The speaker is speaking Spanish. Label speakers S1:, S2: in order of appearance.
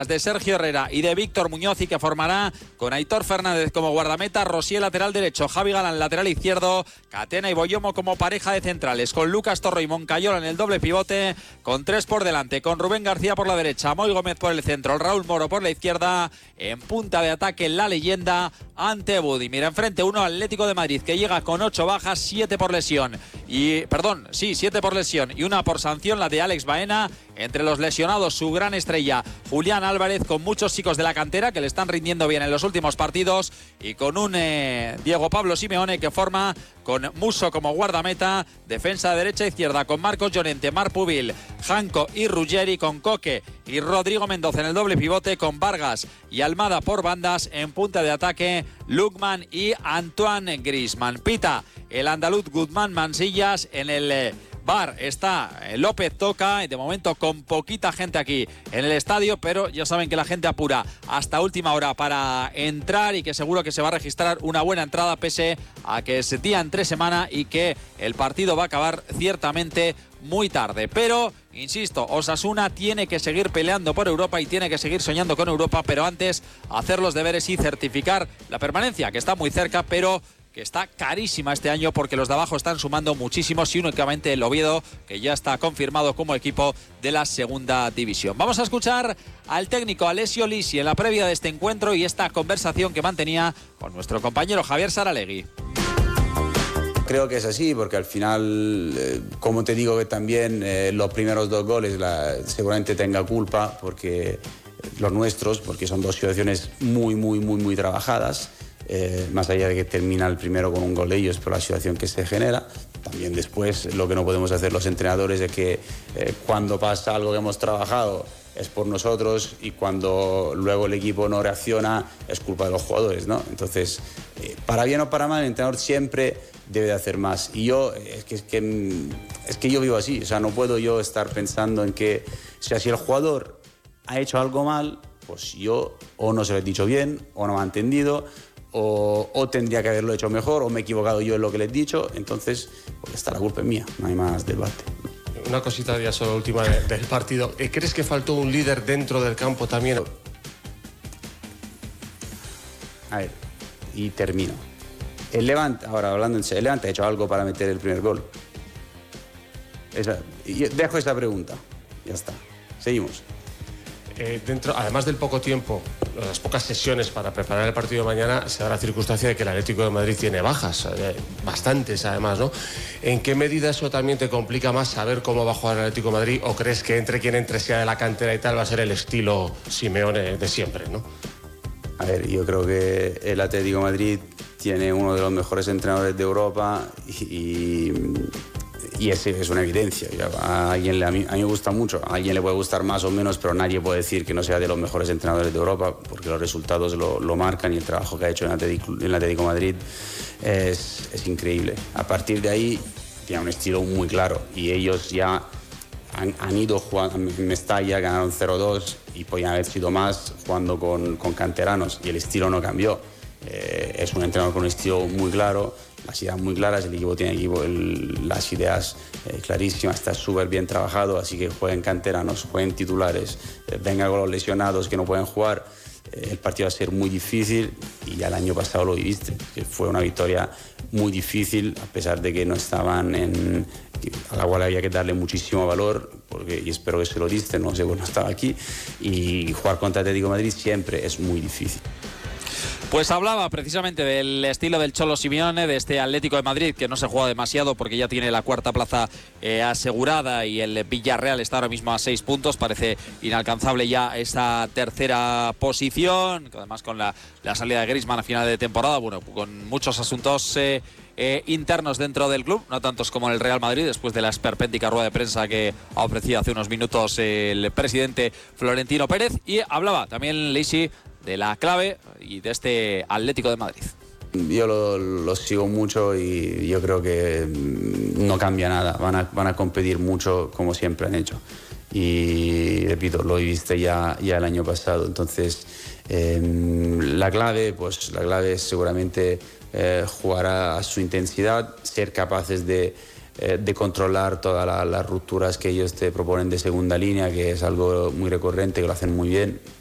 S1: de Sergio Herrera y de Víctor Muñoz, y que formará con Aitor Fernández como guardameta, Rosier lateral derecho, Javi Galán lateral izquierdo, Catena y Boyomo como pareja de centrales, con Lucas Torro y Moncayola en el doble pivote, con tres por delante, con Rubén García por la derecha, Moy Gómez por el centro, Raúl Moro por la izquierda, en punta de ataque la leyenda ante Budi. Mira, enfrente uno Atlético de Madrid que llega con 8 bajas, 7 por lesión y 7 por lesión y una por sanción, la de Alex Baena. Entre los lesionados, su gran estrella Julián Álvarez, con muchos chicos de la cantera que le están rindiendo bien en los últimos partidos, y con un Diego Pablo Simeone que forma con Musso como guardameta, defensa de derecha e izquierda con Marcos Llorente, Marc Pubil, Janco y Ruggeri, con Coque y Rodrigo Mendoza en el doble pivote, con Vargas y Almada por bandas, en punta de ataque Lukman y Antoine Griezmann. Pita el andaluz Guzmán Mansillas. En el bar está López Toca, de momento con poquita gente aquí en el estadio, pero ya saben que la gente apura hasta última hora para entrar, y que seguro que se va a registrar una buena entrada pese a que es día entre semana y que el partido va a acabar ciertamente muy tarde. Pero insisto, Osasuna tiene que seguir peleando por Europa y tiene que seguir soñando con Europa, pero antes hacer los deberes y certificar la permanencia, que está muy cerca, pero que está carísima este año porque los de abajo están sumando muchísimos, y únicamente el Oviedo, que ya está confirmado como equipo de la segunda división. Vamos a escuchar al técnico Alessio Lisi en la previa de este encuentro y esta conversación que mantenía con nuestro compañero Javier Saralegui.
S2: Creo que es así, porque al final, como te digo, que también los primeros 2 goles seguramente tenga culpa, porque los nuestros, porque son 2 situaciones muy trabajadas. Más allá de que termina el primero con un gol de ellos por la situación que se genera. También después lo que no podemos hacer los entrenadores es que cuando pasa algo que hemos trabajado es por nosotros, y cuando luego el equipo no reacciona es culpa de los jugadores, ¿no? Entonces, para bien o para mal, el entrenador siempre debe de hacer más. Y yo, es que yo vivo así, o sea, no puedo yo estar pensando en que, o sea, si el jugador ha hecho algo mal, pues yo o no se lo he dicho bien, o no me ha entendido, o tendría que haberlo hecho mejor, o me he equivocado yo en lo que le he dicho. Entonces, pues está la culpa es mía, no hay más debate.
S3: Una cosita ya solo última del partido. ¿Crees que faltó un líder dentro del campo también?
S2: A ver, y termino. El Levante, ahora hablando en serio, el Levante ha hecho algo para meter el primer gol. Dejo esa pregunta, ya está, seguimos.
S3: Además del poco tiempo, las pocas sesiones para preparar el partido de mañana, se da la circunstancia de que el Atlético de Madrid tiene bajas, bastantes además, ¿no? ¿En qué medida eso también te complica más saber cómo va a jugar el Atlético de Madrid, o crees que entre quien entre sea de la cantera y tal va a ser el estilo Simeone de siempre, ¿no?
S2: A ver, yo creo que el Atlético de Madrid tiene uno de los mejores entrenadores de Europa, y ese es una evidencia. A mí me gusta mucho, a alguien le puede gustar más o menos, pero nadie puede decir que no sea de los mejores entrenadores de Europa, porque los resultados lo marcan, y el trabajo que ha hecho en el Atlético de Madrid es increíble. A partir de ahí tiene un estilo muy claro, y ellos ya han ido jugando en Mestalla, ganaron 0-2, y podían haber sido más jugando con canteranos, y el estilo no cambió. Es un entrenador con un estilo muy claro, las ideas muy claras, el equipo tiene las ideas clarísimas, está súper bien trabajado, así que jueguen canteranos, jueguen titulares, vengan con los lesionados que no pueden jugar, el partido va a ser muy difícil, y ya el año pasado lo viviste, que fue una victoria muy difícil, a pesar de que no estaban a la cual había que darle muchísimo valor, y espero que se lo diste, no sé, no estaba aquí, y jugar contra Atlético de Madrid siempre es muy difícil.
S1: Pues hablaba precisamente del estilo del Cholo Simeone, de este Atlético de Madrid, que no se juega demasiado porque ya tiene la 4ª plaza asegurada, y el Villarreal está ahora mismo a 6 puntos. Parece inalcanzable ya esa 3ª posición, además con la salida de Griezmann a final de temporada, bueno, con muchos asuntos internos dentro del club, no tantos como en el Real Madrid, después de la esperpéntica rueda de prensa que ha ofrecido hace unos minutos el presidente Florentino Pérez. Y hablaba también Lisi de la clave y de este Atlético de Madrid.
S2: Yo lo sigo mucho, y yo creo que no cambia nada, van a competir mucho como siempre han hecho, y repito, lo viste ya el año pasado. Entonces la clave es seguramente jugar a su intensidad, ser capaces de controlar todas las rupturas que ellos te proponen de segunda línea, que es algo muy recurrente, que lo hacen muy bien.